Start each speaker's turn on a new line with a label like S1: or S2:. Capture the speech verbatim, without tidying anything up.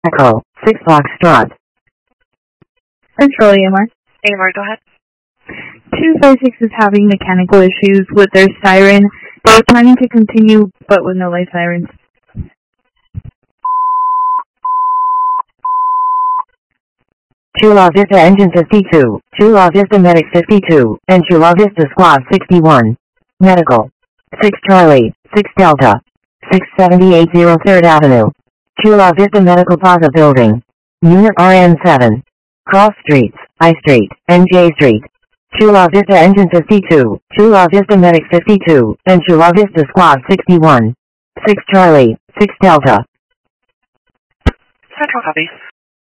S1: Echo, six Foxtrot.
S2: Central A M R.
S3: A M R, go ahead.
S2: two five six is having mechanical issues with their siren. They're planning to continue, but with no light sirens.
S1: Chula Vista Engine fifty-two, Chula Vista Medic fifty-two, and Chula Vista Squad sixty-one. Medical. six Charlie, six Delta. six seventy-eight zero third Avenue. Chula Vista Medical Plaza Building. Unit R N seven. Cross Streets, I Street, and J Street. Chula Vista Engine fifty-two, Chula Vista Medic fifty-two, and Chula Vista Squad sixty-one. six Charlie, six Delta.
S3: Central, copy.